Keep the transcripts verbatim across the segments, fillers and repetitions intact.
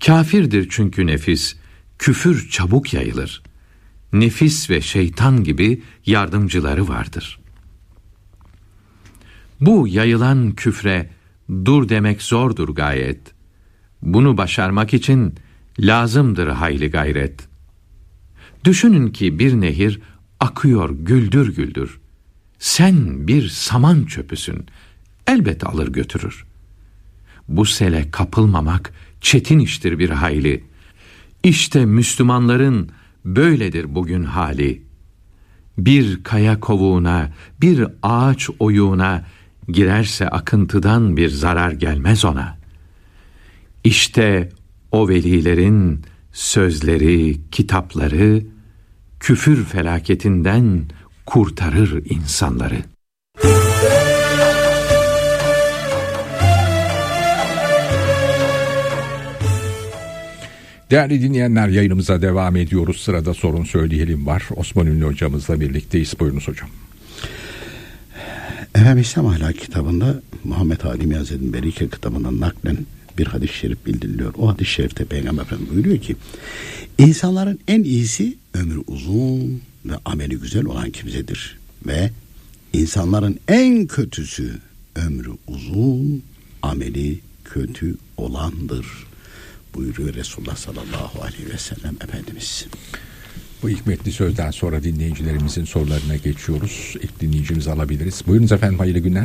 Kafirdir çünkü nefis, küfür çabuk yayılır. Nefis ve şeytan gibi yardımcıları vardır. Bu yayılan küfre dur demek zordur gayet. Bunu başarmak için lazımdır hayli gayret. Düşünün ki bir nehir akıyor güldür güldür. Sen bir saman çöpüsün, elbet alır götürür. Bu sele kapılmamak çetin iştir bir hayli. İşte Müslümanların böyledir bugün hali. Bir kaya kovuğuna, bir ağaç oyuğuna girerse akıntıdan bir zarar gelmez ona. İşte o velilerin sözleri, kitapları küfür felaketinden kurtarır insanları. Değerli dinleyenler, yayınımıza devam ediyoruz. Sırada Sorun Söyleyelim var. Osman Ünlü hocamızla birlikteyiz. Buyurunuz hocam. Efendim, İslam Ahlakı kitabında Muhammed Halimi Hazretleri'nin Berike kitabından naklen bir hadis-i şerif bildiriliyor. O hadis-i şerifte Peygamber Efendimiz buyuruyor ki, insanların en iyisi ömrü uzun ve ameli güzel olan kimsedir. Ve insanların en kötüsü ömrü uzun, ameli kötü olandır buyuruyor Resulullah sallallahu aleyhi ve sellem Efendimiz. Bu hikmetli sözden sonra dinleyicilerimizin sorularına geçiyoruz. İlk dinleyicimizi alabiliriz. Buyurunuz efendim, hayırlı günler.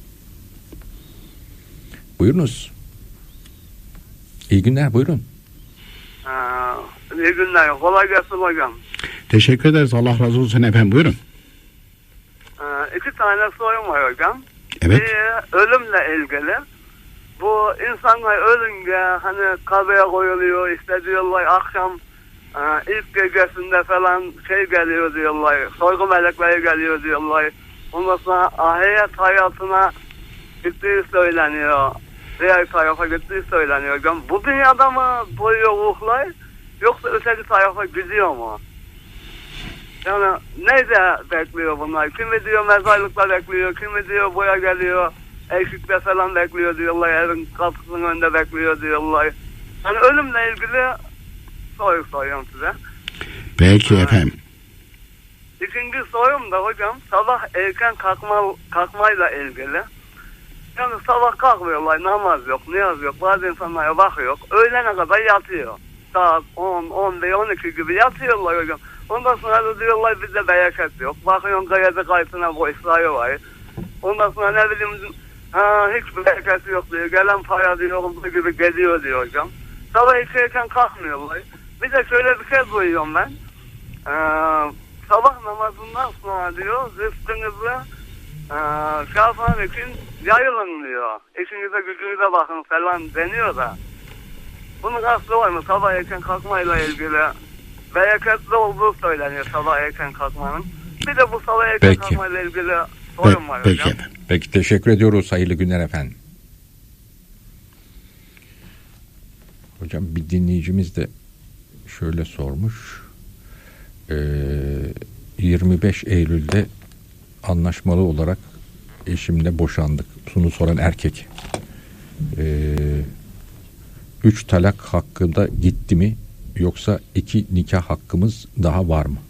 Buyurunuz. İyi günler, buyurun. Aa, iyi günler, kolay gelsin hocam. Teşekkür ederiz, Allah razı olsun efendim, buyurun. Aa, iki tane sorum var hocam. Evet. Bir, ölümle ilgili. Bu insanlar ölünce hani kabire koyuluyor, işte diyorlar akşam e, ilk gecesinde falan şey geliyor diyorlar, sorgu melekleri geliyor diyorlar. Ondan sonra ahiret hayatına gittiği söyleniyor, diğer tarafa gittiği söyleniyor hocam. Bu dünyada mı boyuyor ruhlar, yoksa öteki tarafa gidiyor mu? Yani nerede bekliyor bunlar? Kimi diyor mezarlıkta bekliyor, kimi diyor boya geliyor, eksikte falan bekliyor diyorlar, evin kapısının önünde bekliyor diyorlar. Yani ölümle ilgili soru soruyorum size. Peki efendim. İkinci sorum da hocam, sabah erken kalkma, kalkmayla ilgili. Yani sabah kalkmıyorlar, namaz yok, niyaz yok, bazı insanlara bakıyor, öğlene kadar yatıyor. Saat on, on bir, on iki gibi yatıyorlar hocam. Ondan sonra da diyorlar bizde bereket yok. Bakıyorsun kredi kartına borçları var. Ondan sonra ne bileyim, ha, hiç bereket yok diyor. Gelen para diyor, olduğu gibi geliyor diyor hocam. Sabah hiç erken kalkmıyorlar. Bir de şöyle bir şey duyuyorum ben. Ee, sabah namazından sonra diyor, rızkınızı e, şafağı için yayılın diyor. İşinize gücünüze bakın falan deniyor da. Bunun aslı var mı? Sabah erken kalkmayla ilgili bereketli olduğu söyleniyor sabah erken kalkmanın. Bir de bu sabah erken Peki. kalkmayla ilgili sorun var Peki. hocam. Peki, teşekkür ediyoruz. Hayırlı günler efendim. Hocam, bir dinleyicimiz de şöyle sormuş. Ee, yirmi beş Eylül'de anlaşmalı olarak eşimle boşandık. Bunu soran erkek. Ee, üç talak hakkında gitti mi? Yoksa iki nikah hakkımız daha var mı?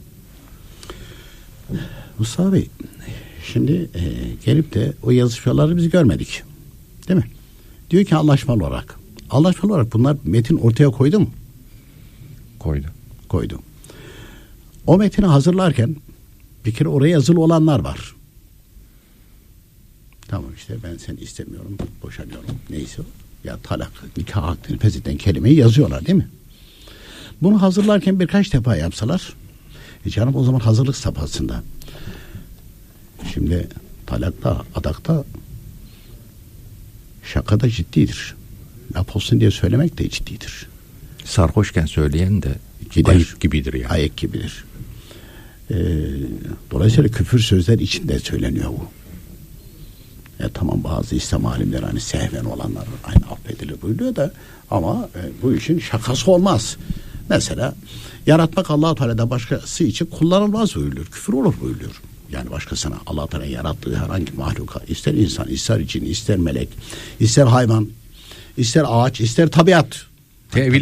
Mustafa Bey, şimdi e, gelip de o yazışmaları biz görmedik. Değil mi? Diyor ki anlaşmalı olarak. Anlaşmalı olarak bunlar metin ortaya koydu mu? Koydu. Koydu. O metini hazırlarken bir kere oraya yazılı olanlar var. Tamam, işte ben seni istemiyorum, boşanıyorum. Neyse o. Ya talak, nikah hakkını fesheden kelimeyi yazıyorlar değil mi? Bunu hazırlarken birkaç defa yapsalar, e canım o zaman hazırlık safhasında. Şimdi talakta, adakta şaka da ciddidir. Laf olsun diye söylemek de ciddidir. Sarhoşken söyleyen de Gider, ayıp gibidir yani. Ayıp gibidir. Ee, dolayısıyla küfür sözler içinde söyleniyor bu. E, tamam, bazı İslam alimleri hani sehven olanlar aynı affedilir buyuruyor da, ama e, bu işin şakası olmaz. Mesela yaratmak Allah-u Teala'da başkası için kullanılmaz buyuruyor. Küfür olur buyuruyor. Yani başkasına Allah-u Teala yarattığı herhangi mahluka, ister insan, ister cin, ister melek, ister hayvan, ister ağaç, ister tabiat. Tevil